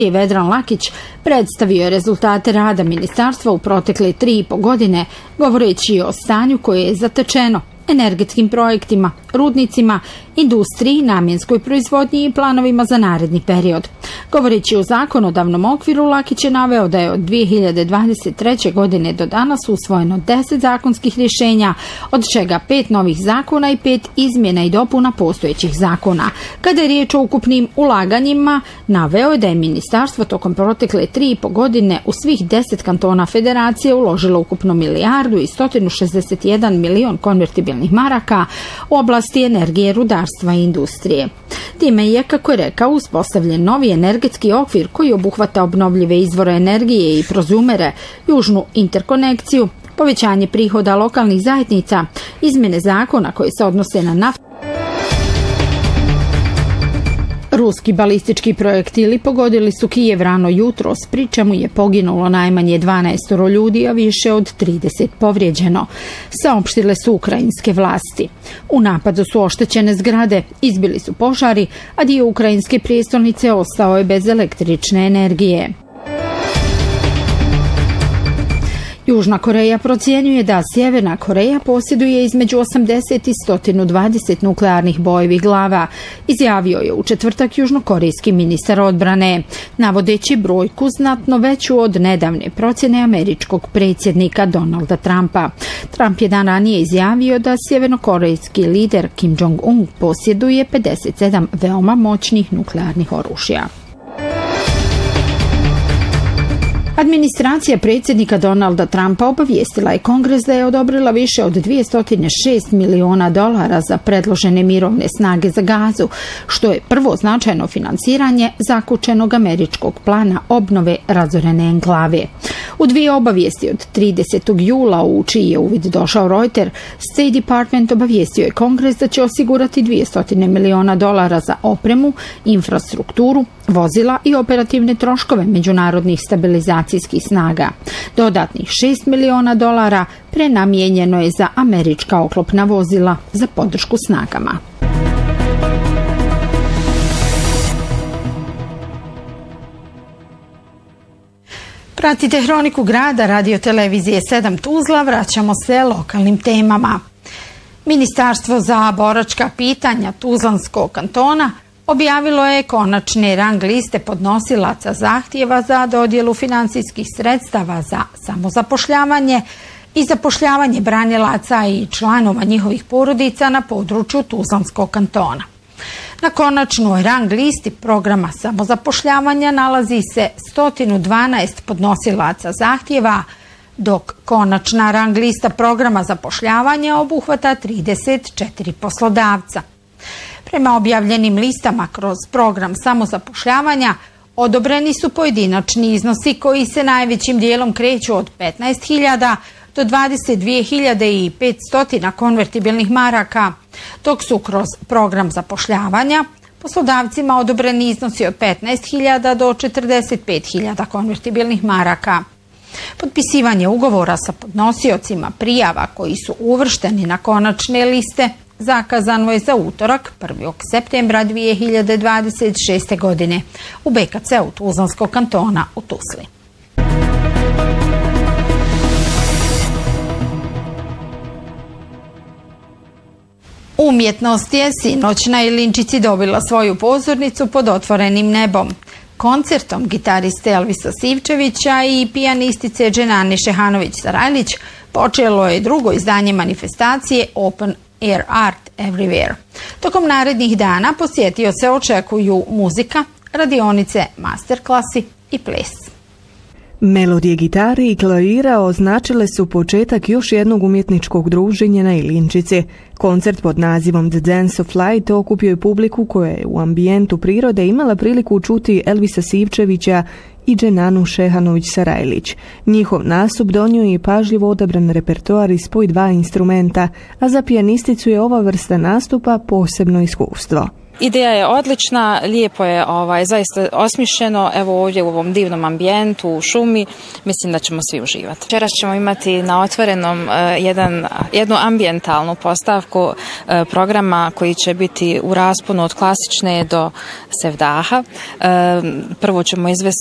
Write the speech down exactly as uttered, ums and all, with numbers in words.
Vedran Lakić predstavio je rezultate rada ministarstva u protekle tri i po godine, govoreći o stanju koje je zatečeno energetskim projektima, rudnicima, industriji, namjenskoj proizvodnji i planovima za naredni period. Govoreći o zakonodavnom okviru, Lakić je naveo da je od dvije hiljade dvadeset treće. godine do danas usvojeno deset zakonskih rješenja, od čega pet novih zakona i pet izmjena i dopuna postojećih zakona. Kada je riječ o ukupnim ulaganjima, naveo je da je ministarstvo tokom protekle tri i po godine u svih deset kantona federacije uložilo ukupno milijardu i sto šezdeset jedan milion konvertibilnih maraka u oblasti energije, rudarstva i industrije. Time je, kako je rekao, uspostavljen novi energetski okvir koji obuhvata obnovljive izvore energije i prozumere, južnu interkonekciju, povećanje prihoda lokalnih zajednica, izmjene zakona koje se odnose na naftu. Ruski balistički projektili pogodili su Kijev rano jutros, pri čemu je poginulo najmanje dvanaest ljudi, a više od trideset povrijeđeno, saopštile su ukrajinske vlasti. U napadu su oštećene zgrade, izbili su požari, a dio ukrajinske prijestolnice ostao je bez električne energije. Južna Koreja procjenjuje da Sjeverna Koreja posjeduje između osamdeset i sto dvadeset nuklearnih bojevih glava, izjavio je u četvrtak južnokorejski ministar odbrane, navodeći brojku znatno veću od nedavne procjene američkog predsjednika Donalda Trumpa. Trump je dan ranije izjavio da sjevernokorejski lider Kim Jong-un posjeduje pedeset sedam veoma moćnih nuklearnih oružja. Administracija predsjednika Donalda Trumpa obavijestila je Kongres da je odobrila više od dvjesto šest miliona dolara za predložene mirovne snage za Gazu, što je prvo značajno financiranje zakučenog američkog plana obnove razorene enklave. U dvije obavijesti od tridesetog jula, u čiji je uvid došao Reuters, State Department obavijestio je Kongres da će osigurati dvjesto miliona dolara za opremu, infrastrukturu, vozila i operativne troškove međunarodnih stabilizacijskih snaga. Dodatnih šest miliona dolara prenamijenjeno je za američka oklopna vozila za podršku snagama. Pratite Hroniku grada radio televizije sedam Tuzla, vraćamo se lokalnim temama. Ministarstvo za boračka pitanja Tuzlanskog kantona objavilo je konačne rang liste podnosilaca zahtjeva za dodjelu financijskih sredstava za samozapošljavanje i zapošljavanje branilaca i članova njihovih porodica na području Tuzlanskog kantona. Na konačnoj rang listi programa samozapošljavanja nalazi se sto dvanaest podnosilaca zahtjeva, dok konačna rang lista programa zapošljavanja obuhvata trideset četiri poslodavca. Prema objavljenim listama kroz program samozapošljavanja odobreni su pojedinačni iznosi koji se najvećim dijelom kreću od petnaest hiljada do dvadeset dvije hiljade petsto konvertibilnih maraka, dok su kroz program zapošljavanja poslodavcima odobreni iznosi od petnaest hiljada do četrdeset pet hiljada konvertibilnih maraka. Potpisivanje ugovora sa podnosiocima prijava koji su uvršteni na konačne liste zakazano je za utorak, prvog septembra dvije hiljade dvadeset šeste. godine u B K C-u Tuzlanskog kantona u Tuzli. Umjetnost je sinoć na Ilinčici dobila svoju pozornicu pod otvorenim nebom. Koncertom gitariste Elvisa Sivčevića i pijanistice Dženane Šehanović-Sarajlić počelo je drugo izdanje manifestacije Open Air Art Everywhere. Tokom narednih dana posjetioce očekuju muzika, radionice, masterklasi i ples. Melodije gitare i klavira označile su početak još jednog umjetničkog druženja na Ilinčici. Koncert pod nazivom The Dance of Light okupio je publiku koja je u ambijentu prirode imala priliku čuti Elvisa Sivčevića i Dženanu Šehanović-Sarajlić. Njihov nastup donio je pažljivo odabran repertoar iz po dva instrumenta, a za pijanisticu je ova vrsta nastupa posebno iskustvo. Ideja je odlična, lijepo je ovaj, zaista osmišljeno, evo ovdje u ovom divnom ambijentu, u šumi, mislim da ćemo svi uživati. Večeras ćemo imati na otvorenom jedan, jednu ambijentalnu postavku programa koji će biti u rasponu od klasične do sevdaha. Prvo ćemo izvesti